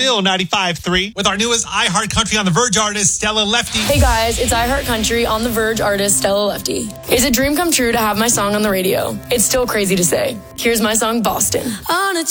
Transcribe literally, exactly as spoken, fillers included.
Nashville, ninety-five point three. With our newest iHeart Country on the Verge artist, Stella Lefty. Hey guys, it's iHeart Country on the Verge artist Stella Lefty. It's a dream come true to have my song on the radio. It's still crazy to say. Here's my song, Boston. On a